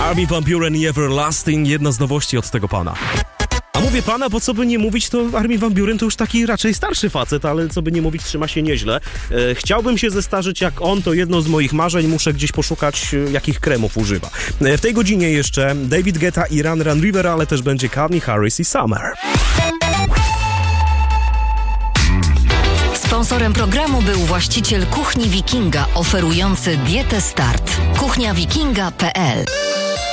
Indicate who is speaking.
Speaker 1: Armin van Buuren i Everlasting, jedna z nowości od tego pana. A mówię pana, bo co by nie mówić, to Armin van Buuren to już taki raczej starszy facet, ale co by nie mówić, trzyma się nieźle. Chciałbym się zestarzyć jak on, to jedno z moich marzeń, muszę gdzieś poszukać, jakich kremów używa. W tej godzinie jeszcze David Guetta i Run Run River, ale też będzie Calvin Harris i Summer.
Speaker 2: Sponsorem programu był właściciel Kuchni Wikinga, oferujący dietę Start. kuchniawikinga.pl